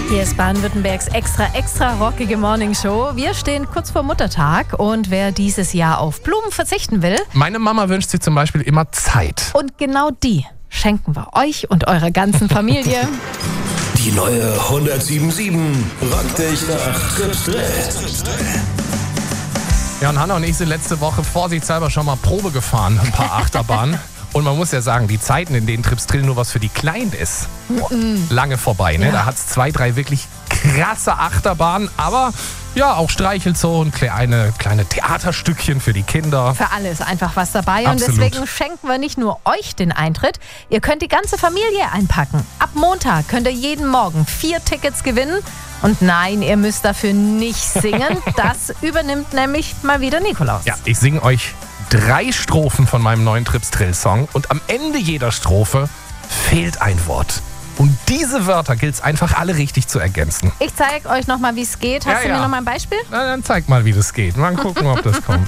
Hier ist Baden-Württembergs extra rockige Morningshow. Wir stehen kurz vor Muttertag und wer dieses Jahr auf Blumen verzichten will. Meine Mama wünscht sich zum Beispiel immer Zeit. Und genau die schenken wir euch und eurer ganzen Familie. Die neue 107.7 rockt dich nach Trips Drill. Ja, und Hannah und ich sind letzte Woche vorsichtshalber schon mal Probe gefahren, ein paar Achterbahnen. Und man muss ja sagen, die Zeiten, in denen Trips Drill nur was für die Kleinen ist, lange vorbei. Ne? Ja. Da hat es 2, 3 wirklich krasse Achterbahnen, aber ja, auch Streichelzonen, kleine Theaterstückchen für die Kinder. Für alles einfach was dabei. Und Absolut. deswegen schenken wir nicht nur euch den Eintritt, ihr könnt die ganze Familie einpacken. Ab Montag könnt ihr jeden Morgen 4 Tickets gewinnen. Und nein, ihr müsst dafür nicht singen. Das übernimmt nämlich mal wieder Nikolaus. Ja, ich singe euch 3 Strophen von meinem neuen Trips Drill Song und am Ende jeder Strophe fehlt ein Wort. Und diese Wörter gilt es einfach alle richtig zu ergänzen. Ich zeige euch nochmal, wie es geht. Hast du mir Ja. noch mal ein Beispiel? Na, dann zeig mal, wie das geht. Mal gucken, ob das kommt.